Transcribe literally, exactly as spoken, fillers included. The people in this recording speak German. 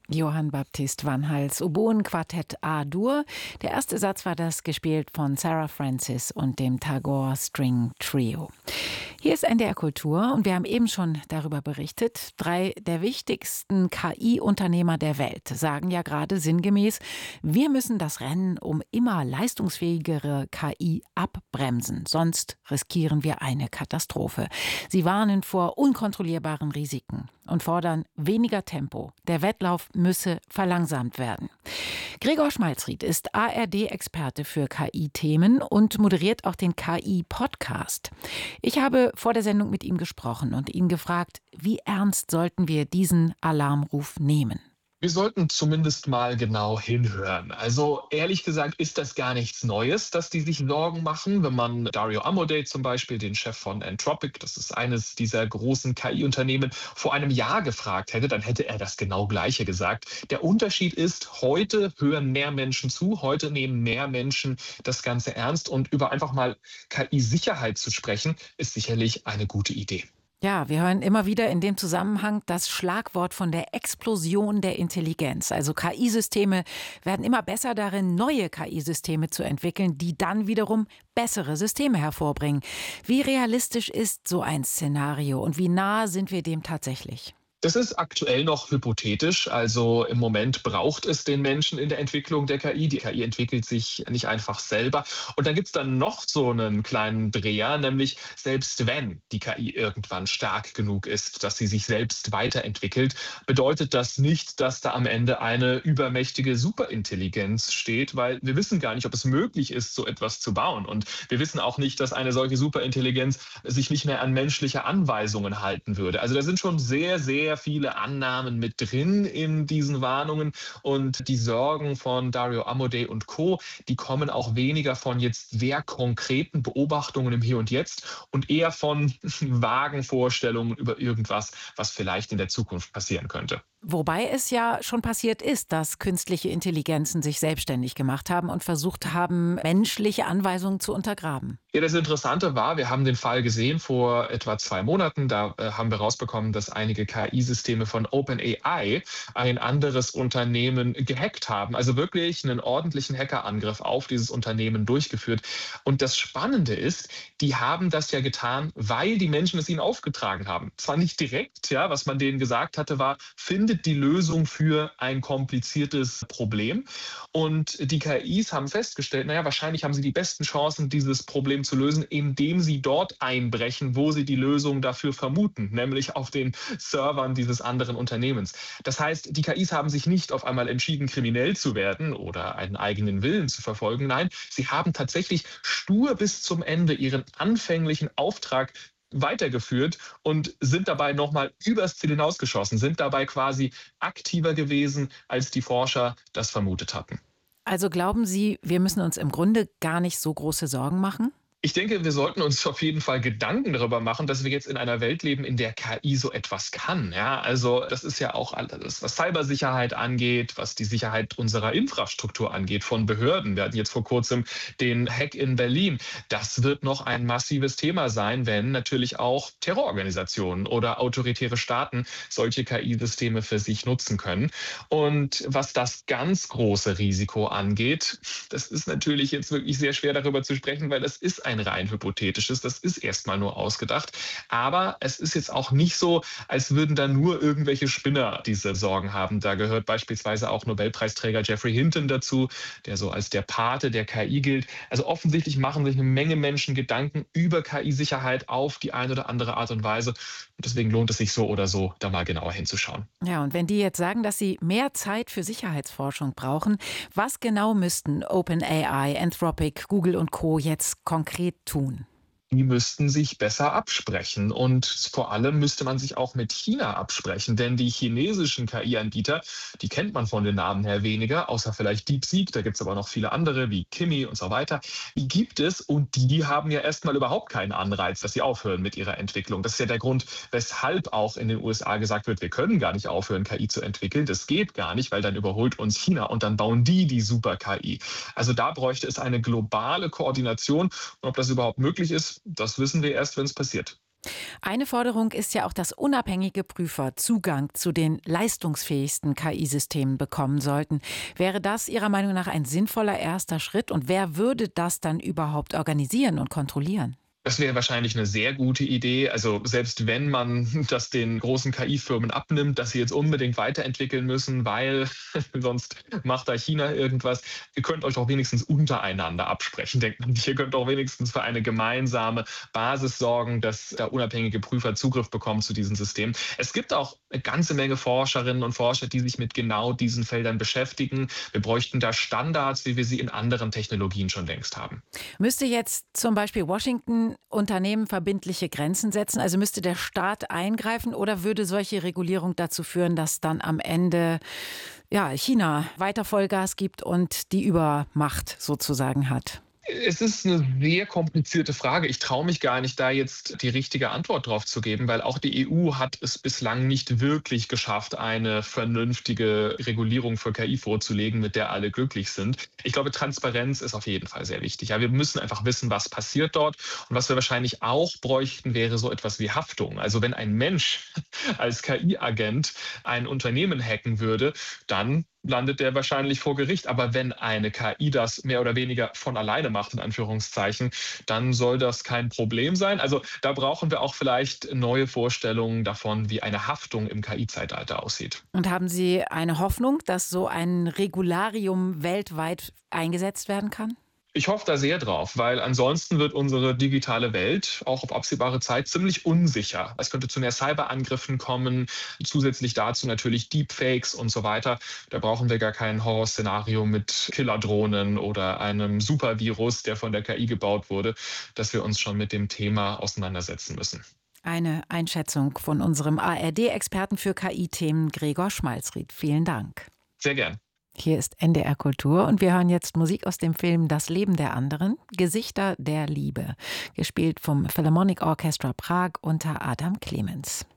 Johann Baptist van Hals Oboenquartett A-Dur. Der erste Satz war das, gespielt von Sarah Francis und dem Tagore String Trio. Hier ist N D R Kultur und wir haben eben schon darüber berichtet. Drei der wichtigsten K I-Unternehmer der Welt sagen ja gerade sinngemäß, wir müssen das Rennen um immer leistungsfähigere K I abbremsen, sonst riskieren wir eine Katastrophe. Sie warnen vor unkontrollierbaren Risiken und fordern weniger Tempo. Der Wettlauf müsse verlangsamt werden. Gregor Schmalzried ist A R D-Experte für K I-Themen und moderiert auch den K I-Podcast. Ich habe vor der Sendung mit ihm gesprochen und ihn gefragt, wie ernst sollten wir diesen Alarmruf nehmen? Wir sollten zumindest mal genau hinhören. Also ehrlich gesagt ist das gar nichts Neues, dass die sich Sorgen machen. Wenn man Dario Amodei zum Beispiel, den Chef von Anthropic, das ist eines dieser großen K I-Unternehmen, vor einem Jahr gefragt hätte, dann hätte er das genau Gleiche gesagt. Der Unterschied ist, heute hören mehr Menschen zu, heute nehmen mehr Menschen das Ganze ernst und über einfach mal K I-Sicherheit zu sprechen, ist sicherlich eine gute Idee. Ja, wir hören immer wieder in dem Zusammenhang das Schlagwort von der Explosion der Intelligenz. Also K I-Systeme werden immer besser darin, neue K I-Systeme zu entwickeln, die dann wiederum bessere Systeme hervorbringen. Wie realistisch ist so ein Szenario und wie nah sind wir dem tatsächlich? Das ist aktuell noch hypothetisch. Also im Moment braucht es den Menschen in der Entwicklung der K I. Die K I entwickelt sich nicht einfach selber. Und dann gibt es dann noch so einen kleinen Dreher, nämlich selbst wenn die K I irgendwann stark genug ist, dass sie sich selbst weiterentwickelt, bedeutet das nicht, dass da am Ende eine übermächtige Superintelligenz steht, weil wir wissen gar nicht, ob es möglich ist, so etwas zu bauen. Und wir wissen auch nicht, dass eine solche Superintelligenz sich nicht mehr an menschliche Anweisungen halten würde. Also da sind schon sehr, sehr sehr viele Annahmen mit drin in diesen Warnungen und die Sorgen von Dario Amodei und Co., die kommen auch weniger von jetzt sehr konkreten Beobachtungen im Hier und Jetzt und eher von vagen Vorstellungen über irgendwas, was vielleicht in der Zukunft passieren könnte. Wobei es ja schon passiert ist, dass künstliche Intelligenzen sich selbstständig gemacht haben und versucht haben, menschliche Anweisungen zu untergraben. Ja, das Interessante war, wir haben den Fall gesehen vor etwa zwei Monaten. Da äh, haben wir rausbekommen, dass einige K I-Systeme von OpenAI ein anderes Unternehmen gehackt haben. Also wirklich einen ordentlichen Hackerangriff auf dieses Unternehmen durchgeführt. Und das Spannende ist, die haben das ja getan, weil die Menschen es ihnen aufgetragen haben. Zwar nicht direkt, ja, was man denen gesagt hatte, war, findet die Lösung für ein kompliziertes Problem. Und die K Is haben festgestellt, naja, wahrscheinlich haben sie die besten Chancen, dieses Problem zu lösen, indem sie dort einbrechen, wo sie die Lösung dafür vermuten, nämlich auf den Servern dieses anderen Unternehmens. Das heißt, die K Is haben sich nicht auf einmal entschieden, kriminell zu werden oder einen eigenen Willen zu verfolgen. Nein, sie haben tatsächlich stur bis zum Ende ihren anfänglichen Auftrag weitergeführt und sind dabei nochmal übers Ziel hinausgeschossen, sind dabei quasi aktiver gewesen, als die Forscher das vermutet hatten. Also glauben Sie, wir müssen uns im Grunde gar nicht so große Sorgen machen? Ich denke, wir sollten uns auf jeden Fall Gedanken darüber machen, dass wir jetzt in einer Welt leben, in der K I so etwas kann. Ja, also das ist ja auch alles, was Cybersicherheit angeht, was die Sicherheit unserer Infrastruktur angeht, von Behörden. Wir hatten jetzt vor kurzem den Hack in Berlin. Das wird noch ein massives Thema sein, wenn natürlich auch Terrororganisationen oder autoritäre Staaten solche K I-Systeme für sich nutzen können. Und was das ganz große Risiko angeht, das ist natürlich jetzt wirklich sehr schwer darüber zu sprechen, weil das ist ein rein hypothetisches, das ist erstmal nur ausgedacht. Aber es ist jetzt auch nicht so, als würden da nur irgendwelche Spinner diese Sorgen haben. Da gehört beispielsweise auch Nobelpreisträger Geoffrey Hinton dazu, der so als der Pate der K I gilt. Also offensichtlich machen sich eine Menge Menschen Gedanken über K I-Sicherheit auf die eine oder andere Art und Weise. Und deswegen lohnt es sich so oder so, da mal genauer hinzuschauen. Ja, und wenn die jetzt sagen, dass sie mehr Zeit für Sicherheitsforschung brauchen, was genau müssten OpenAI, Anthropic, Google und Co. jetzt konkret tun? Die müssten sich besser absprechen und vor allem müsste man sich auch mit China absprechen, denn die chinesischen K I-Anbieter, die kennt man von den Namen her weniger, außer vielleicht DeepSeek, da gibt es aber noch viele andere wie Kimi und so weiter. Die gibt es und die haben ja erstmal überhaupt keinen Anreiz, dass sie aufhören mit ihrer Entwicklung. Das ist ja der Grund, weshalb auch in den U S A gesagt wird, wir können gar nicht aufhören, K I zu entwickeln. Das geht gar nicht, weil dann überholt uns China und dann bauen die die Super-K I. Also da bräuchte es eine globale Koordination und ob das überhaupt möglich ist, das wissen wir erst, wenn es passiert. Eine Forderung ist ja auch, dass unabhängige Prüfer Zugang zu den leistungsfähigsten K I-Systemen bekommen sollten. Wäre das Ihrer Meinung nach ein sinnvoller erster Schritt? Und wer würde das dann überhaupt organisieren und kontrollieren? Das wäre wahrscheinlich eine sehr gute Idee. Also selbst wenn man das den großen K I-Firmen abnimmt, dass sie jetzt unbedingt weiterentwickeln müssen, weil sonst macht da China irgendwas. Ihr könnt euch auch wenigstens untereinander absprechen. Denkt man, ihr könnt auch wenigstens für eine gemeinsame Basis sorgen, dass da unabhängige Prüfer Zugriff bekommen zu diesen Systemen. Es gibt auch eine ganze Menge Forscherinnen und Forscher, die sich mit genau diesen Feldern beschäftigen. Wir bräuchten da Standards, wie wir sie in anderen Technologien schon längst haben. Müsste jetzt zum Beispiel Washington Unternehmen verbindliche Grenzen setzen? Also müsste der Staat eingreifen oder würde solche Regulierung dazu führen, dass dann am Ende ja, China weiter Vollgas gibt und die Übermacht sozusagen hat? Es ist eine sehr komplizierte Frage. Ich traue mich gar nicht, da jetzt die richtige Antwort drauf zu geben, weil auch die E U hat es bislang nicht wirklich geschafft, eine vernünftige Regulierung für K I vorzulegen, mit der alle glücklich sind. Ich glaube, Transparenz ist auf jeden Fall sehr wichtig. Ja, wir müssen einfach wissen, was passiert dort. Und was wir wahrscheinlich auch bräuchten, wäre so etwas wie Haftung. Also wenn ein Mensch als K I-Agent ein Unternehmen hacken würde, dann landet der wahrscheinlich vor Gericht. Aber wenn eine K I das mehr oder weniger von alleine macht, in Anführungszeichen, dann soll das kein Problem sein. Also da brauchen wir auch vielleicht neue Vorstellungen davon, wie eine Haftung im K I-Zeitalter aussieht. Und haben Sie eine Hoffnung, dass so ein Regularium weltweit eingesetzt werden kann? Ich hoffe da sehr drauf, weil ansonsten wird unsere digitale Welt auch auf absehbare Zeit ziemlich unsicher. Es könnte zu mehr Cyberangriffen kommen, zusätzlich dazu natürlich Deepfakes und so weiter. Da brauchen wir gar kein Horrorszenario mit Killerdrohnen oder einem Supervirus, der von der K I gebaut wurde, dass wir uns schon mit dem Thema auseinandersetzen müssen. Eine Einschätzung von unserem A R D-Experten für K I-Themen Gregor Schmalzried. Vielen Dank. Sehr gern. Hier ist N D R Kultur und wir hören jetzt Musik aus dem Film Das Leben der anderen, Gesichter der Liebe, gespielt vom Philharmonic Orchestra Prag unter Adam Clemens.